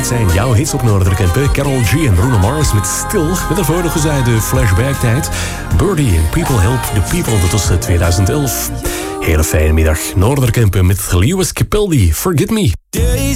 Dit zijn jouw hits op Noorderkempen. Karol G en Bruno Mars met Stil. Met de vorige zij de flashback-tijd. Birdie en People Help the People. Dat was 2011. Hele fijne middag. Noorderkempen met Lewis Capaldi. Forget Me.